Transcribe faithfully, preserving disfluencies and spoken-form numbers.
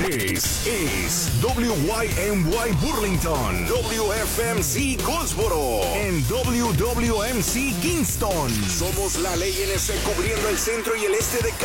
This is W Y M Y Burlington, W F M C Goldsboro, en W W M C Kingston. Somos la ley N S cubriendo el centro y el este de